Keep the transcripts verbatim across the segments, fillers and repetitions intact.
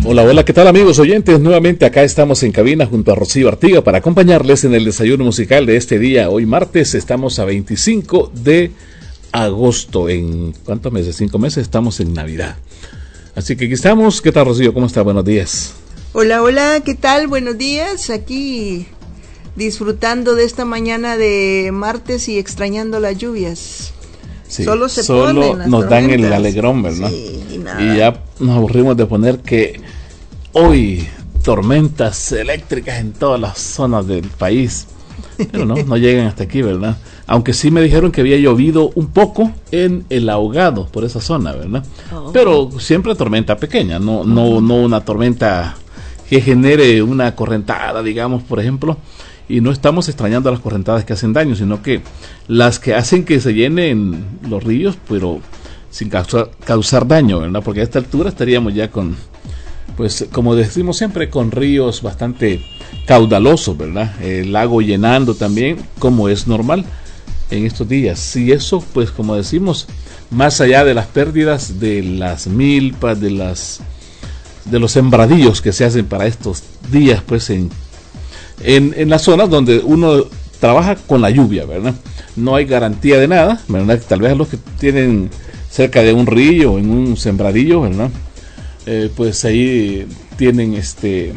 Hola, hola, ¿qué tal amigos oyentes? Nuevamente acá estamos en cabina junto a Rocío Artiga para acompañarles en el desayuno musical de este día. Hoy martes estamos a veinticinco de agosto. ¿En cuántos meses? Cinco meses estamos en Navidad. Así que aquí estamos. ¿Qué tal, Rocío? ¿Cómo está? Buenos días. Hola, hola, ¿qué tal? Buenos días. Aquí disfrutando de esta mañana de martes y extrañando las lluvias. Sí, solo se solo ponen las nos dan tormentas. el alegrón, ¿verdad? Sí, y, nada. Y ya nos aburrimos de poner que hoy tormentas eléctricas en todas las zonas del país, pero no, no llegan hasta aquí, ¿verdad? Aunque sí me dijeron que había llovido un poco en El Ahogado, por esa zona, ¿verdad? Oh. Pero siempre tormenta pequeña, no, no, no una tormenta que genere una correntada, digamos, por ejemplo. Y no estamos extrañando las correntadas que hacen daño, sino que las que hacen que se llenen los ríos, pero sin causar, causar daño, ¿verdad? Porque a esta altura estaríamos ya con, pues como decimos siempre, con ríos bastante caudalosos, ¿verdad? El lago llenando también, como es normal en estos días. Y eso, pues como decimos, más allá de las pérdidas de las milpas, de las de los sembradíos que se hacen para estos días, pues en En, en las zonas donde uno trabaja con la lluvia, ¿verdad? No hay garantía de nada, ¿verdad? Tal vez los que tienen cerca de un río, en un sembradillo, ¿verdad? Eh, pues ahí tienen este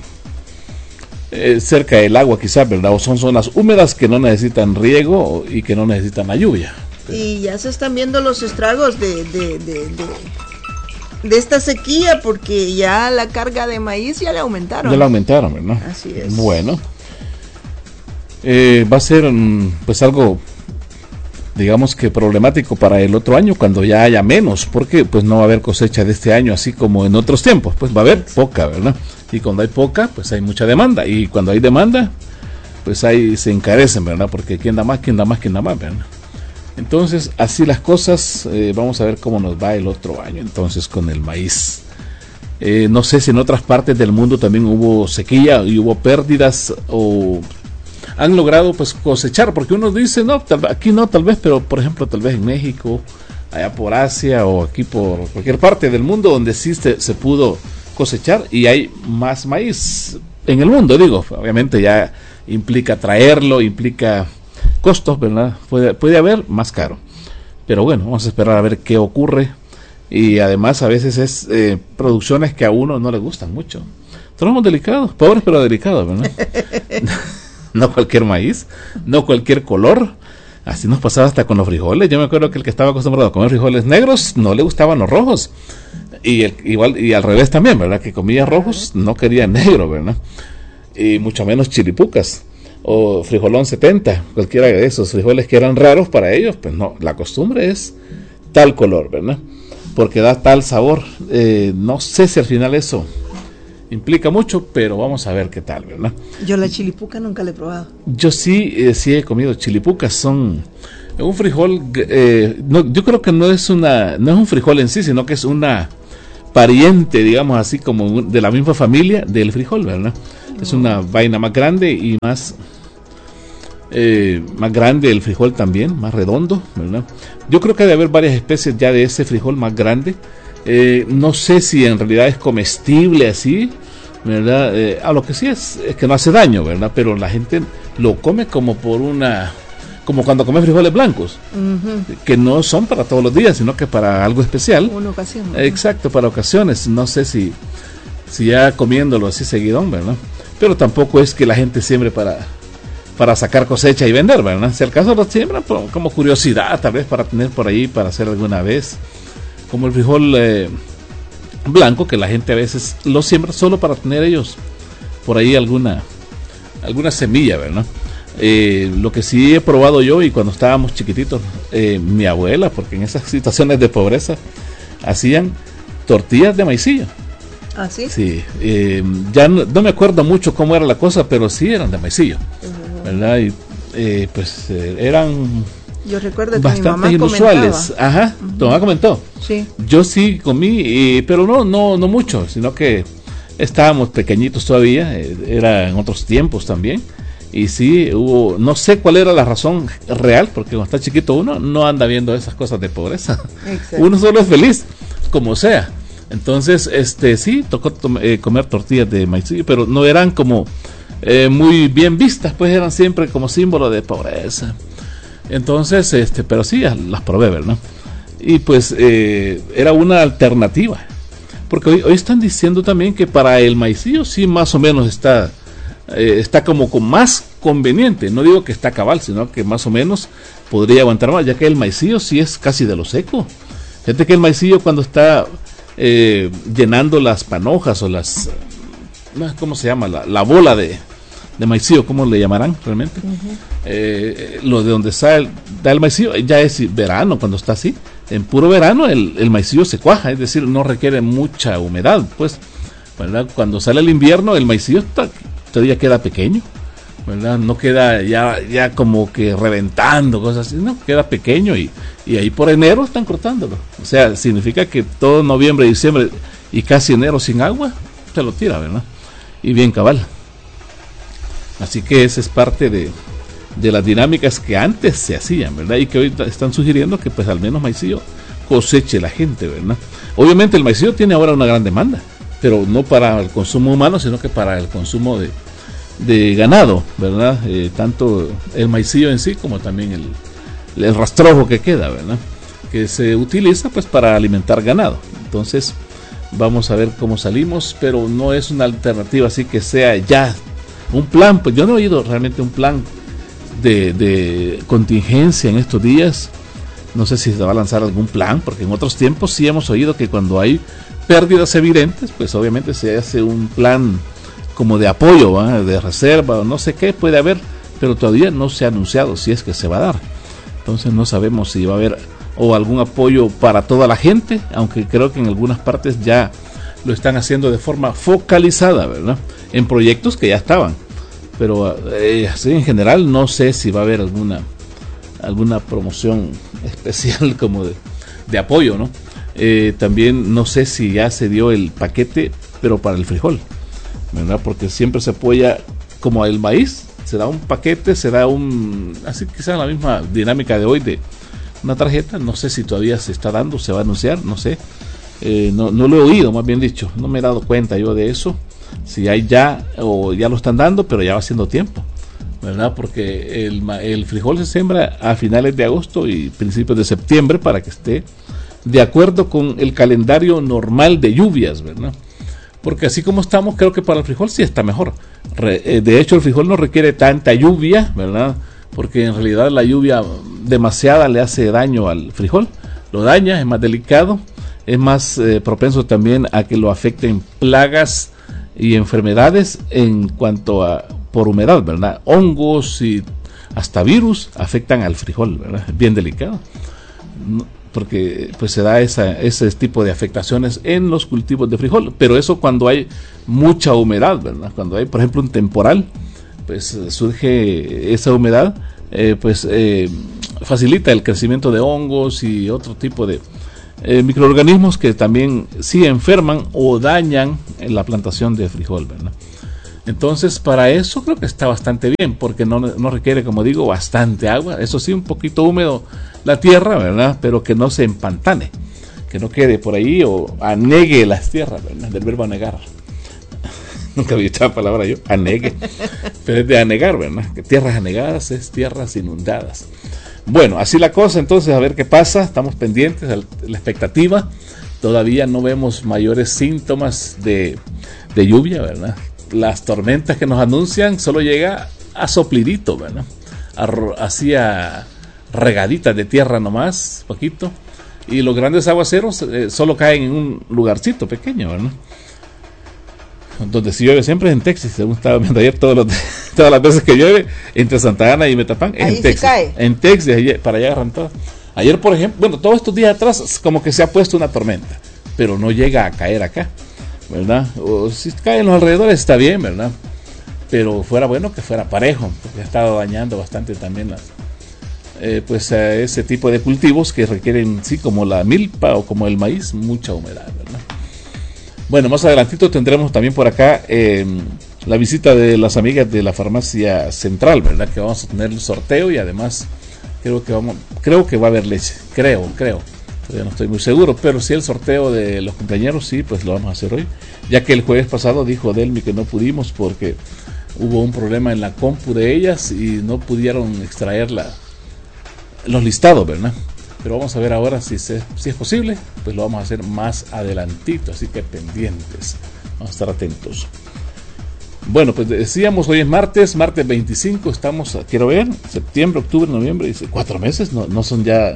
eh, cerca del agua quizás, ¿verdad? O son zonas húmedas que no necesitan riego y que no necesitan la lluvia. Y ya se están viendo los estragos de, de, de, de, de esta sequía, porque ya la carga de maíz ya le aumentaron. Ya la aumentaron, ¿verdad? Así es. Bueno. Eh, va a ser pues algo, digamos que problemático para el otro año cuando ya haya menos, porque pues no va a haber cosecha de este año así como en otros tiempos, pues va a haber poca, ¿verdad? Y cuando hay poca, pues hay mucha demanda, y cuando hay demanda, pues ahí se encarecen, ¿verdad? Porque quién da más, quién da más, quién da más, ¿verdad? Entonces, así las cosas, eh, vamos a ver cómo nos va el otro año entonces con el maíz. Eh, no sé si en otras partes del mundo también hubo sequía y hubo pérdidas o han logrado pues cosechar, porque uno dice, no, tal, aquí no, tal vez, pero por ejemplo, tal vez en México, allá por Asia o aquí por cualquier parte del mundo donde sí se, se pudo cosechar y hay más maíz en el mundo, digo, obviamente ya implica traerlo, implica costos, ¿verdad? Puede, puede haber más caro, pero bueno, vamos a esperar a ver qué ocurre. Y además a veces es eh, producciones que a uno no le gustan mucho. Somos delicados, pobres pero delicados, ¿verdad? No cualquier maíz, no cualquier color. Así nos pasaba hasta con los frijoles. Yo me acuerdo que el que estaba acostumbrado a comer frijoles negros no le gustaban los rojos. Y el, igual y al revés también, ¿verdad? Que comía rojos, no quería negro, ¿verdad? Y mucho menos chilipucas o frijolón setenta, cualquiera de esos frijoles que eran raros para ellos, pues no, la costumbre es tal color, ¿verdad? Porque da tal sabor. Eh, no sé si al final eso implica mucho, pero vamos a ver qué tal, ¿verdad? Yo la chilipuca nunca la he probado. Yo sí, eh, sí he comido chilipucas, son un frijol, eh, no, yo creo que no es una, no es un frijol en sí, sino que es una pariente, digamos así, como de la misma familia del frijol, ¿verdad? No. Es una vaina más grande y más, eh, más grande el frijol también, más redondo, ¿verdad? Yo creo que debe haber varias especies ya de ese frijol más grande. Eh, no sé si en realidad es comestible así, ¿verdad? Eh, a lo que sí es, es que no hace daño, ¿verdad? Pero la gente lo come como por una, como cuando come frijoles blancos, uh-huh. que no son para todos los días, sino que para algo especial. Una ocasión. ¿no? Exacto, para ocasiones. No sé si, si ya comiéndolo así seguidón, ¿verdad? Pero tampoco es que la gente siembre para, para sacar cosecha y vender, ¿verdad? Si al caso lo siembran como curiosidad, tal vez para tener por ahí, para hacer alguna vez. Como el frijol eh, blanco, que la gente a veces lo siembra solo para tener ellos por ahí alguna alguna semilla, ¿verdad? Eh, lo que sí he probado yo, y cuando estábamos chiquititos, eh, mi abuela, porque en esas situaciones de pobreza hacían tortillas de maicillo. ¿Ah, sí? Sí, eh, ya no, no me acuerdo mucho cómo era la cosa, pero sí eran de maicillo, uh-huh. ¿verdad? Y eh, pues eh, eran... Yo recuerdo que bastante mi mamá inusuales. comentaba. Ajá, uh-huh. Tu mamá comentó. Sí. Yo sí comí, eh, pero no, no, no mucho, sino que estábamos pequeñitos todavía, eh, era en otros tiempos también, y sí hubo, no sé cuál era la razón real, porque cuando está chiquito uno no anda viendo esas cosas de pobreza. Exacto. Uno solo es feliz, como sea. Entonces, este, sí, tocó to- eh, comer tortillas de maicillo, pero no eran como eh, muy bien vistas, pues eran siempre como símbolo de pobreza. Entonces, este, pero sí, las probé, ¿verdad? Y pues eh, era una alternativa, porque hoy, hoy están diciendo también que para el maicillo sí más o menos está, eh, está como con más conveniente, no digo que está cabal, sino que más o menos podría aguantar más, ya que el maicillo sí es casi de lo seco. Fíjate que el maicillo cuando está eh, llenando las panojas o las, ¿cómo se llama? La, la bola de, de maicillo, ¿cómo le llamarán realmente? Uh-huh. Eh, lo de donde sale, da el maicillo, ya es verano cuando está así. En puro verano el, el maicillo se cuaja, es decir, no requiere mucha humedad, pues, ¿verdad? Cuando sale el invierno el maicillo está, todavía queda pequeño, ¿verdad? No queda ya, ya como que reventando, cosas así, no, queda pequeño y, y ahí por enero están cortándolo. O sea, significa que todo noviembre, diciembre y casi enero sin agua, se lo tira, ¿verdad? Y bien cabal. Así que esa es parte de, de las dinámicas que antes se hacían, ¿verdad? Y que hoy están sugiriendo que pues al menos maicillo coseche la gente, ¿verdad? Obviamente el maicillo tiene ahora una gran demanda, pero no para el consumo humano, sino que para el consumo de, de ganado, ¿verdad? Eh, tanto el maicillo en sí como también el, el rastrojo que queda, ¿verdad? Que se utiliza pues para alimentar ganado. Entonces vamos a ver cómo salimos, pero no es una alternativa así que sea ya un plan, pues yo no he oído realmente un plan De, de contingencia en estos días. No sé si se va a lanzar algún plan, porque en otros tiempos sí hemos oído que cuando hay pérdidas evidentes, pues obviamente se hace un plan como de apoyo, ¿va? De reserva o no sé qué puede haber, pero todavía no se ha anunciado si es que se va a dar. Entonces no sabemos si va a haber o algún apoyo para toda la gente, aunque creo que en algunas partes ya lo están haciendo de forma focalizada, ¿verdad? En proyectos que ya estaban. Pero eh, así en general no sé si va a haber alguna alguna promoción especial como de, de apoyo, ¿no? Eh, también no sé si ya se dio el paquete, pero para el frijol, ¿verdad? Porque siempre se apoya como el maíz, se da un paquete, se da un, así quizás la misma dinámica de hoy de una tarjeta, no sé si todavía se está dando, se va a anunciar, no sé, eh, no, no lo he oído, más bien dicho, no me he dado cuenta yo de eso. Si hay ya, o ya lo están dando, pero ya va siendo tiempo, ¿verdad? Porque el, el frijol se siembra a finales de agosto y principios de septiembre para que esté de acuerdo con el calendario normal de lluvias, ¿verdad? Porque así como estamos, creo que para el frijol sí está mejor. Re, de hecho, el frijol no requiere tanta lluvia, ¿verdad? Porque en realidad la lluvia demasiada le hace daño al frijol, lo daña, es más delicado, es más eh, propenso también a que lo afecten plagas y enfermedades en cuanto a por humedad, ¿verdad? Hongos y hasta virus afectan al frijol, ¿verdad? Es bien delicado, porque pues se da esa, ese tipo de afectaciones en los cultivos de frijol, pero eso cuando hay mucha humedad, ¿verdad? Cuando hay, por ejemplo, un temporal, pues surge esa humedad, eh, pues eh, facilita el crecimiento de hongos y otro tipo de Eh, microorganismos que también sí enferman o dañan en la plantación de frijol, ¿verdad? Entonces para eso creo que está bastante bien, porque no, no requiere, como digo, bastante agua, eso sí, un poquito húmedo la tierra, ¿verdad? Pero que no se empantane, que no quede por ahí o anegue las tierras, ¿verdad? Del verbo anegar. Nunca había dicho la palabra yo, anegue, pero es de anegar, ¿verdad? Que tierras anegadas es tierras inundadas. Bueno, así la cosa, entonces a ver qué pasa, estamos pendientes de la expectativa, todavía no vemos mayores síntomas de, de lluvia, ¿verdad? Las tormentas que nos anuncian solo llega a soplidito, ¿verdad? Hacia regaditas de tierra nomás, poquito, y los grandes aguaceros eh, solo caen en un lugarcito pequeño, ¿verdad? Donde si llueve siempre es en Texas, según estaba viendo ayer, todos los, todas las veces que llueve entre Santa Ana y Metapán es ahí en Texas. Cae. En Texas, para allá agarran todo. Ayer, por ejemplo, bueno, todos estos días atrás como que se ha puesto una tormenta, pero no llega a caer acá, ¿verdad? O si cae en los alrededores está bien, ¿verdad? Pero fuera bueno que fuera parejo, porque ha estado dañando bastante también las, eh, pues a ese tipo de cultivos que requieren, sí, como la milpa o como el maíz, mucha humedad, ¿verdad? Bueno, más adelantito tendremos también por acá eh, la visita de las amigas de la farmacia central, ¿verdad? Que vamos a tener el sorteo y además creo que vamos, creo que va a haber leche, creo, creo. todavía no estoy muy seguro, pero sí el sorteo de los cumpleañeros, sí, pues lo vamos a hacer hoy, ya que el jueves pasado dijo Delmi que no pudimos porque hubo un problema en la compu de ellas y no pudieron extraer la, los listados, ¿verdad? Pero vamos a ver ahora si, se, si es posible, pues lo vamos a hacer más adelantito, así que pendientes, vamos a estar atentos. Bueno, pues decíamos, hoy es martes, martes veinticinco, estamos, quiero ver, septiembre, octubre, noviembre, dice, cuatro meses, no, no son ya,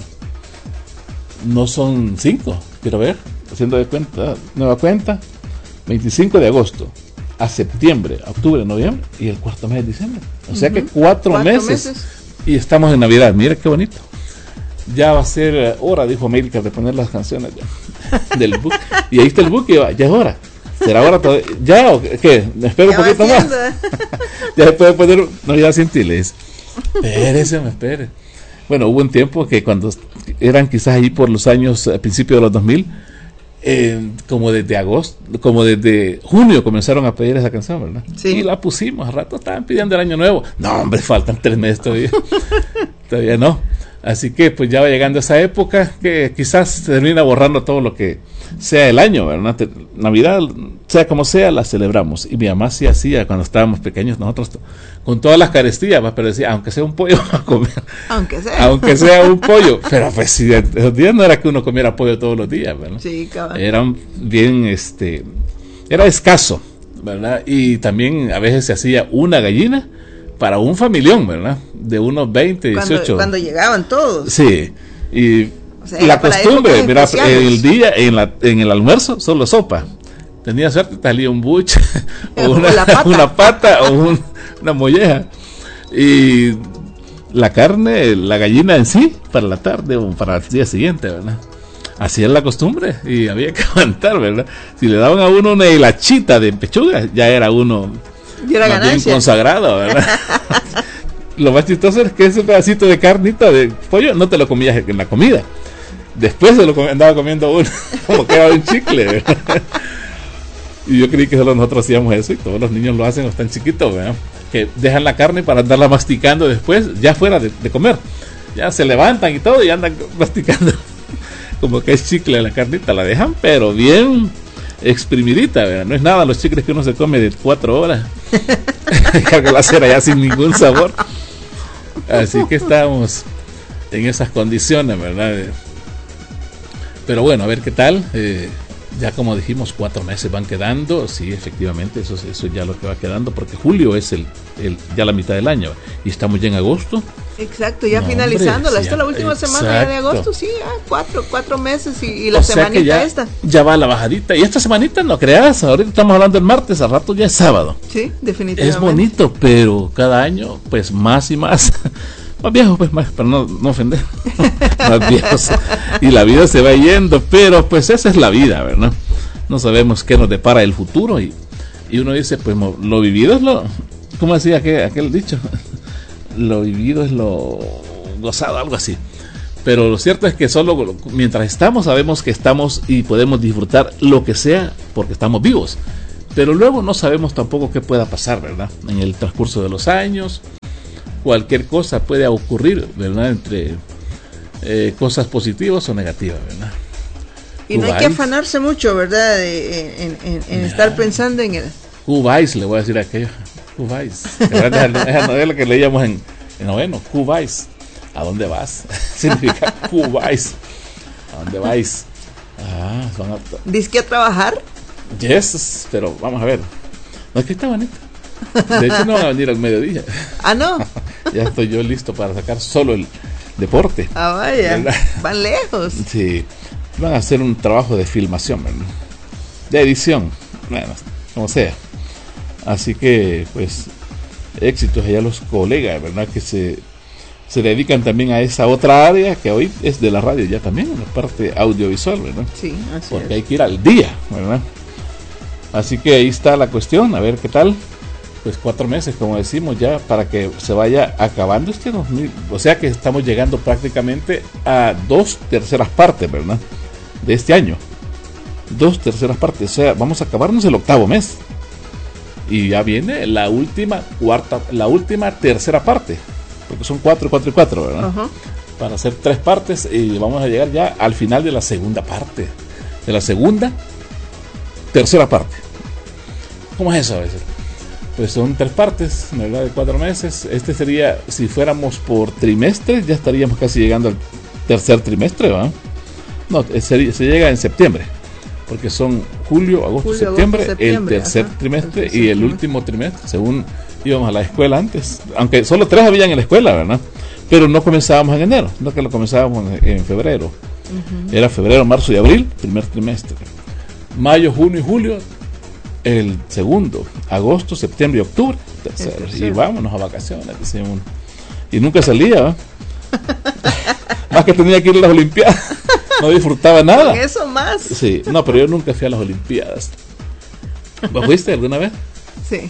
no son cinco, quiero ver, haciendo de cuenta, nueva cuenta, veinticinco de agosto, a septiembre, a octubre, noviembre, y el cuarto mes de diciembre, o sea uh-huh. que cuatro, cuatro meses, meses, y estamos en Navidad, mira qué bonito. Ya va a ser hora, dijo América, de poner las canciones ya, del book, y ahí está el book, ya, ya es hora. ¿Será ahora todavía? ¿Ya o qué? ¿Me espero un poquito más? Ya se puede poner Navidad sin ti, le dice. Espérese, me espere. Bueno, hubo un tiempo que cuando eran quizás ahí por los años, a principios de los dos mil, eh, como desde agosto, como desde junio comenzaron a pedir esa canción, ¿verdad? Sí. Y la pusimos, a rato estaban pidiendo el año nuevo. No, hombre, faltan tres meses todavía. Todavía no. Así que pues ya va llegando esa época que quizás se termina borrando todo lo que sea el año, ¿verdad? Navidad, sea como sea, la celebramos. Y mi mamá sí hacía cuando estábamos pequeños, nosotros con todas las carestías, pero decía, aunque sea un pollo, a comer. Aunque sea. Aunque sea un pollo. Pero pues sí, esos días no era que uno comiera pollo todos los días, ¿verdad? Sí, cabrón. Eran bien, este, era escaso, ¿verdad? Y también a veces se hacía una gallina para un familión, ¿verdad? De unos veinte, dieciocho. Cuando, cuando llegaban todos. Sí. Y o sea, la costumbre, mira, el día, en, la, en el almuerzo, solo sopa. Tenía suerte, salía un buche, o una, pata. una pata, o un, una molleja. Y la carne, la gallina en sí, para la tarde o para el día siguiente, ¿verdad? Así es la costumbre, y había que aguantar, ¿verdad? Si le daban a uno una hilachita de pechuga, ya era uno... Y era más ganancia. Bien consagrado, ¿verdad? Lo más chistoso es que ese pedacito de carnita de pollo no te lo comías en la comida. Después se lo com- andaba comiendo uno, como que era un chicle, ¿verdad? Y yo creí que solo nosotros hacíamos eso, y todos los niños lo hacen, están chiquitos, ¿verdad? Que dejan la carne para andarla masticando después, ya fuera de, de comer. Ya se levantan y todo y andan masticando. Como que es chicle la carnita, la dejan, pero bien exprimidita, ¿verdad? No es nada los chicles que uno se come de cuatro horas. Carga la cera ya sin ningún sabor. Así que estamos en esas condiciones, ¿verdad? Pero bueno, a ver qué tal. Eh, ya como dijimos, cuatro meses van quedando. Sí, efectivamente, eso, eso ya lo que va quedando, porque julio es el, el ya la mitad del año y estamos ya en agosto. Exacto, ya no, finalizándola. Esta es la última exacto. semana ya de agosto, sí, ya cuatro, cuatro meses y, y la o semanita sea ya, esta. Ya va la bajadita. Y esta semanita, no creas, ahorita estamos hablando del martes, al rato ya es sábado. Sí, definitivamente. Es bonito, pero cada año, pues más y más. Más viejos, pues más, para no, no ofender. Más viejos. Y la vida se va yendo, pero pues esa es la vida, ¿verdad? No sabemos qué nos depara el futuro. Y, y uno dice, pues lo vivido es lo. ¿Cómo decía aquel, aquel dicho? Lo vivido es lo gozado, algo así. Pero lo cierto es que solo mientras estamos sabemos que estamos y podemos disfrutar lo que sea porque estamos vivos. Pero luego no sabemos tampoco qué pueda pasar, ¿verdad? En el transcurso de los años, cualquier cosa puede ocurrir, ¿verdad? Entre eh, cosas positivas o negativas, ¿verdad? Y no hay que afanarse mucho, ¿verdad? De, en en, en estar pensando en el... Cubáis, le voy a decir aquello. Cubáis. Esa novela que leíamos en, en noveno. Cubáis. ¿A dónde vas? Significa Cubáis. ¿A dónde vais? Ah, van a... ¿Dice que a trabajar? Yes, pero vamos a ver. No, es que está bonito. De hecho no van a venir al mediodía. Ah, no. Ya estoy yo listo para sacar solo el deporte. Ah, vaya. ¿Verdad? Van lejos. Sí. Van a hacer un trabajo de filmación, ¿verdad? De edición. Bueno, como sea. Así que, pues, éxitos allá a los colegas, ¿verdad? Que se, se dedican también a esa otra área que hoy es de la radio ya también, en la parte audiovisual, ¿verdad? Sí, así Porque es. hay que ir al día, ¿verdad? Así que ahí está la cuestión, a ver qué tal. Pues cuatro meses, como decimos, ya para que se vaya acabando este dos mil. O sea que estamos llegando prácticamente a dos terceras partes, ¿verdad? De este año. Dos terceras partes, o sea, vamos a acabarnos el octavo mes. Y ya viene la última cuarta, la última tercera parte, porque son cuatro, cuatro y cuatro, ¿verdad? Uh-huh. para hacer tres partes y vamos a llegar ya al final de la segunda parte, de la segunda, tercera parte. ¿Cómo es eso a veces? Pues son tres partes, ¿verdad? De cuatro meses. Este sería, si fuéramos por trimestre, ya estaríamos casi llegando al tercer trimestre, ¿verdad? No, se, se llega en septiembre, porque son julio, agosto, julio, septiembre, agosto, septiembre, el tercer ajá, trimestre el tercer y el último trimestre, según íbamos a la escuela antes, aunque solo tres habían en la escuela, ¿verdad? Pero no comenzábamos en enero, no que lo comenzábamos en, en febrero. Uh-huh. Era febrero, marzo y abril, primer trimestre. Mayo, junio y julio, el segundo. Agosto, septiembre y octubre, tercero. Y vámonos a vacaciones, decíamos. Y nunca salía, ¿verdad? Más que tenía que ir a las Olimpiadas. No disfrutaba nada. ¿Con eso más? Sí, no, pero yo nunca fui a las Olimpiadas. ¿Vos fuiste alguna vez? Sí.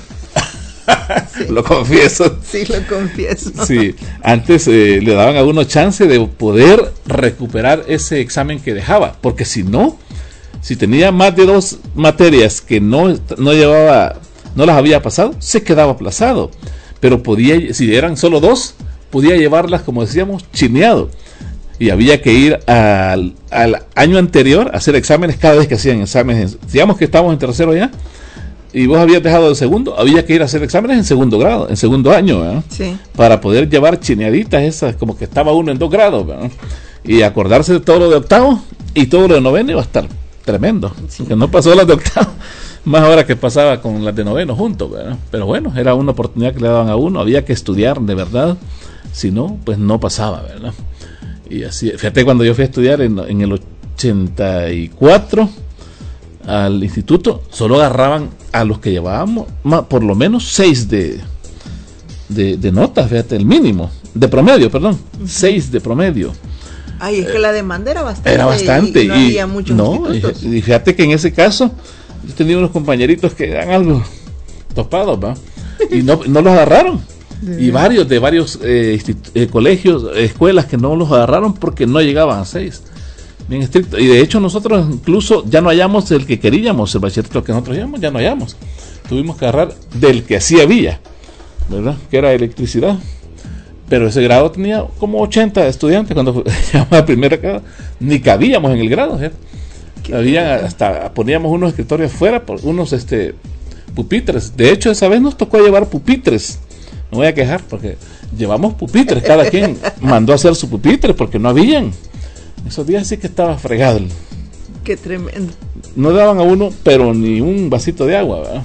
Sí. Lo confieso. Sí, lo confieso. Sí, antes eh, le daban a uno chance de poder recuperar ese examen que dejaba, porque si no, si tenía más de dos materias que no, no llevaba, no las había pasado, se quedaba aplazado. Pero podía, si eran solo dos, podía llevarlas, como decíamos, chineado. Y había que ir al, al año anterior a hacer exámenes cada vez que hacían exámenes. Digamos que estábamos en tercero ya, y vos habías dejado el segundo, había que ir a hacer exámenes en segundo grado, en segundo año, ¿verdad? Sí. Para poder llevar chineaditas esas, como que estaba uno en dos grados, ¿verdad? Y acordarse de todo lo de octavo y todo lo de noveno iba a estar tremendo. Sí. Que no pasó las de octavo, más ahora que pasaba con las de noveno juntos, ¿verdad? Pero bueno, era una oportunidad que le daban a uno, había que estudiar de verdad, si no, pues no pasaba, ¿verdad? Y así, fíjate, cuando yo fui a estudiar en, en el ochenta y cuatro al instituto, solo agarraban a los que llevábamos más, por lo menos seis de, de, de notas, fíjate, el mínimo, de promedio, perdón, uh-huh. seis de promedio. Ay, es que eh, la demanda era bastante. Era bastante. Y, no y, había muchos no, y, y fíjate que en ese caso, yo tenía unos compañeritos que eran algo topados, ¿va? Y no, no los agarraron. Y varios de varios eh, eh, colegios, escuelas que no los agarraron porque no llegaban a seis. Bien estricto. Y de hecho nosotros incluso ya no hallamos el que queríamos, el bachillerato que nosotros llamamos, ya no hallamos. Tuvimos que agarrar del que sí había, ¿verdad? Que era electricidad. Pero ese grado tenía como ochenta estudiantes cuando llamaba a primera grado. Ni cabíamos en el grado, ¿eh? Había hasta poníamos unos escritorios fuera, unos este pupitres. De hecho, esa vez nos tocó llevar pupitres. No voy a quejar porque llevamos pupitres, cada quien mandó a hacer su pupitre porque no habían. Esos días sí que estaba fregado. Qué tremendo. No daban a uno, pero ni un vasito de agua, ¿verdad?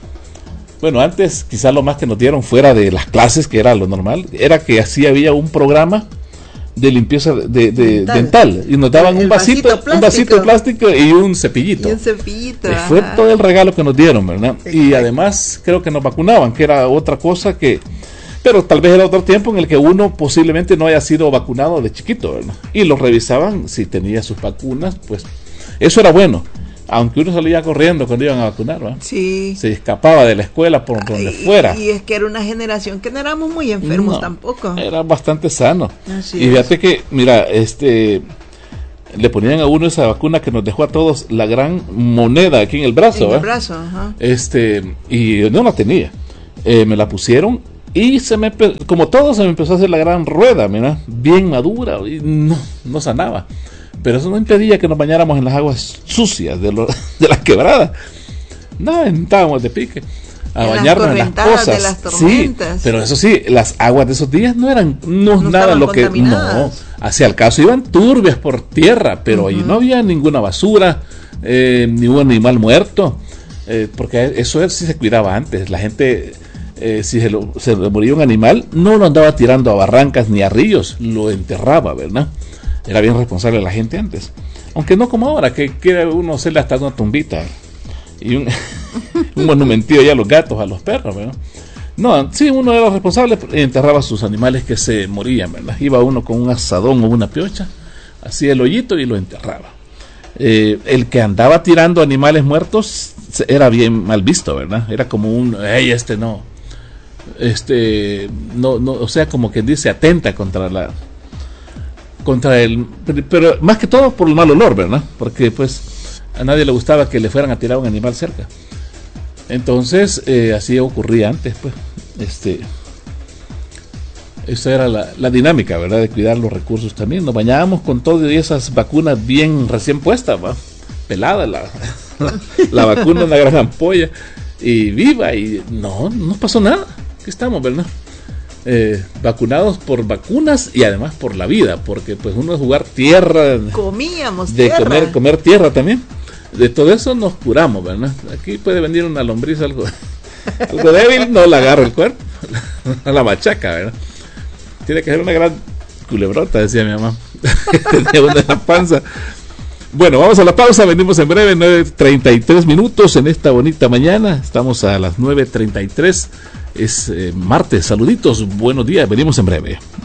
Bueno, antes quizás lo más que nos dieron fuera de las clases, que era lo normal, era que así había un programa de limpieza de, de, de dental. dental y nos daban el un vasito, vasito un vasito de plástico y un cepillito. Y un cepillito. Y fue todo el regalo que nos dieron, ¿verdad? Exacto. Y además creo que nos vacunaban, que era otra cosa que, pero tal vez era otro tiempo en el que uno posiblemente no haya sido vacunado de chiquito, ¿verdad? Y lo revisaban si tenía sus vacunas, pues eso era bueno. Aunque uno salía corriendo cuando iban a vacunar, ¿verdad? Sí. Se escapaba de la escuela por donde Ay, fuera. Y es que era una generación que no éramos muy enfermos no, tampoco. Era bastante sano. Así y fíjate que, mira, este, le ponían a uno esa vacuna que nos dejó a todos la gran moneda aquí en el brazo. En ¿eh? el brazo, ajá. Este, y no la tenía. Eh, me la pusieron y se me, como todo, se me empezó a hacer la gran rueda, mira, bien madura y no, no sanaba. Pero eso no impedía que nos bañáramos en las aguas sucias de, lo, de las quebradas. No, estábamos de pique a en bañarnos las en las cosas. De las tormentas. Sí, pero eso sí, las aguas de esos días no eran no, no nada lo que no hacia el caso iban turbias por tierra, pero uh-huh. allí no había ninguna basura, eh, ni un animal muerto, eh, porque eso sí se cuidaba antes. La gente eh, si se, lo, se le moría un animal, no lo andaba tirando a barrancas ni a ríos, lo enterraba, ¿verdad? Era bien responsable la gente antes. Aunque no como ahora, que quiere uno hacerle hasta una tumbita y un, un monumentillo ya a los gatos, a los perros, ¿verdad? No, sí, uno era responsable y enterraba a sus animales que se morían, ¿verdad? Iba uno con un asadón o una piocha, hacía el hoyito y lo enterraba. Eh, el que andaba tirando animales muertos era bien mal visto, ¿verdad? Era como un, hey, este no, este, no, no, o sea, como quien dice, atenta contra la... contra el, pero más que todo por el mal olor, ¿verdad? Porque pues a nadie le gustaba que le fueran a tirar un animal cerca. Entonces eh, así ocurría antes, pues, este, esa era la, la dinámica, ¿verdad? De cuidar los recursos también. Nos bañábamos con todo y esas vacunas bien recién puestas, ¿va? Pelada la, la, la vacuna, una gran ampolla, y viva, y no, no pasó nada. Aquí estamos, ¿verdad? Eh, vacunados por vacunas y además por la vida, porque pues uno es jugar tierra, comíamos de tierra. comer, comer tierra también. De todo eso nos curamos, ¿verdad? Aquí puede venir una lombriz algo, algo débil, no la agarra el cuerpo, la, la machaca, ¿verdad? Tiene que ser una gran culebrota, decía mi mamá. Tenía una en la panza. Bueno, vamos a la pausa, venimos en breve, nueve treinta y tres minutos en esta bonita mañana. Estamos a las nueve treinta y tres, es eh, martes. Saluditos, buenos días, venimos en breve.